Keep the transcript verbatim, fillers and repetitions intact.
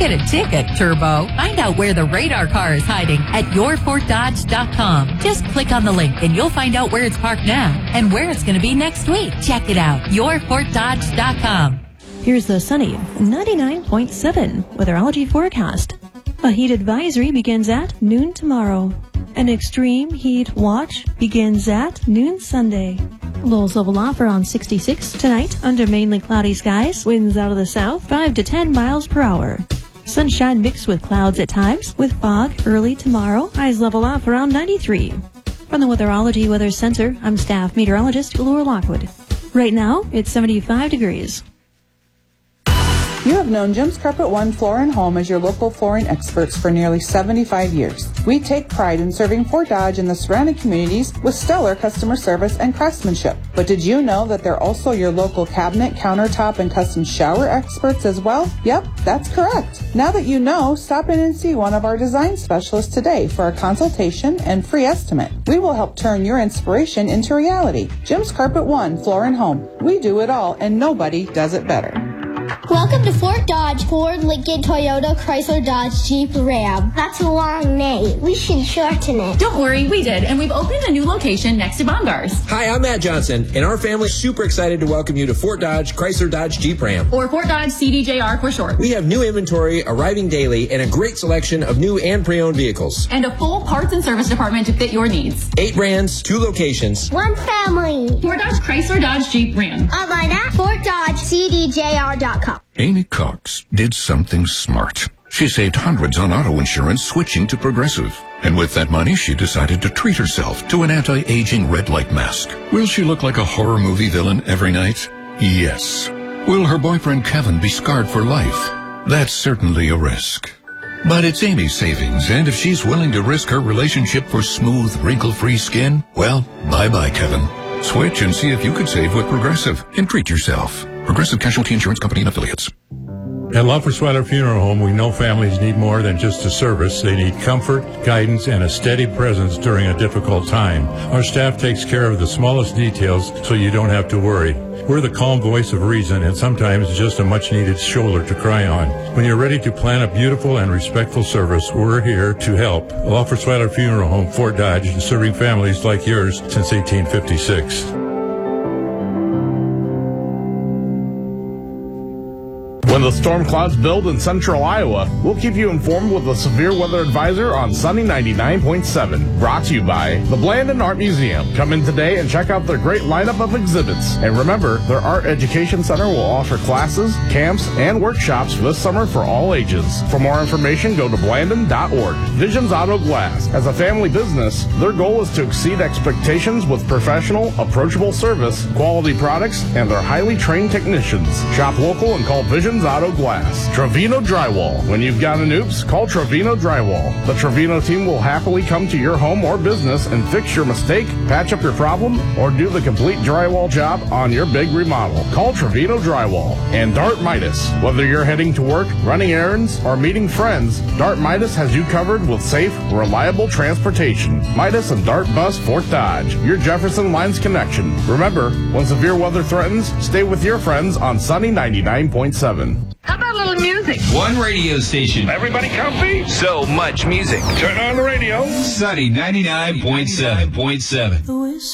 Get a ticket, Turbo. Find out where the radar car is hiding at your fort dodge dot com. Just click on the link and you'll find out where it's parked now and where it's going to be next week. Check it out, your fort dodge dot com. Here's the sunny ninety-nine point seven weatherology forecast. A heat advisory begins at noon tomorrow. An extreme heat watch begins at noon Sunday. Lows level off around sixty-six tonight under mainly cloudy skies. Winds out of the south five to ten miles per hour. Sunshine mixed with clouds at times with fog early tomorrow. Highs level off around ninety-three. From the Weatherology Weather Center, I'm staff meteorologist Laura Lockwood. Right now, it's seventy-five degrees. You have known Jim's Carpet One Floor and Home as your local flooring experts for nearly seventy-five years. We take pride in serving Fort Dodge and the surrounding communities with stellar customer service and craftsmanship. But did you know that they're also your local cabinet, countertop, and custom shower experts as well? Yep, that's correct. Now that you know, stop in and see one of our design specialists today for a consultation and free estimate. We will help turn your inspiration into reality. Jim's Carpet One Floor and Home. We do it all, and nobody does it better. Welcome to Fort Dodge, Ford, Lincoln, Toyota, Chrysler, Dodge, Jeep, Ram. That's a long name. We should shorten it. Don't worry, we did, and we've opened a new location next to Bongars. Hi, I'm Matt Johnson, and our family is super excited to welcome you to Fort Dodge, Chrysler, Dodge, Jeep, Ram. Or Fort Dodge C D J R for short. We have new inventory arriving daily and a great selection of new and pre-owned vehicles. And a full parts and service department to fit your needs. Eight brands, two locations. One family. Fort Dodge, Chrysler, Dodge, Jeep, Ram. Online at Fort Dodge C D J R dot com. Amy Cox did something smart. She saved hundreds on auto insurance switching to Progressive. And with that money, she decided to treat herself to an anti-aging red light mask. Will she look like a horror movie villain every night? Yes. Will her boyfriend Kevin be scarred for life? That's certainly a risk. But it's Amy's savings, and if she's willing to risk her relationship for smooth, wrinkle-free skin, well, bye-bye, Kevin. Switch and see if you could save with Progressive and treat yourself. Progressive Casualty Insurance Company and Affiliates. At Loffersweiler Funeral Home, we know families need more than just a service. They need comfort, guidance, and a steady presence during a difficult time. Our staff takes care of the smallest details so you don't have to worry. We're the calm voice of reason and sometimes just a much-needed shoulder to cry on. When you're ready to plan a beautiful and respectful service, we're here to help. Loffersweiler Funeral Home, Fort Dodge, serving families like yours since eighteen fifty-six. When the storm clouds build in central Iowa, we'll keep you informed with a severe weather advisor on Sunny ninety-nine point seven. Brought to you by the Blandon Art Museum. Come in today and check out their great lineup of exhibits. And remember, their Art Education Center will offer classes, camps, and workshops this summer for all ages. For more information, go to blandon dot org. Visions Auto Glass. As a family business, their goal is to exceed expectations with professional, approachable service, quality products, and their highly trained technicians. Shop local and call Visions Auto Glass. Trevino Drywall. When you've got an oops, call Trevino Drywall. The Trevino team will happily come to your home or business and fix your mistake, patch up your problem, or do the complete drywall job on your big remodel. Call Trevino Drywall. And Dart Midas. Whether you're heading to work, running errands, or meeting friends, Dart Midas has you covered with safe, reliable transportation. Midas and Dart Bus Fort Dodge. Your Jefferson Lines connection. Remember, when severe weather threatens, stay with your friends on Sunny ninety-nine point seven. How about a little music? One radio station. Everybody comfy? So much music. Turn on the radio. Sunny ninety-nine point seven.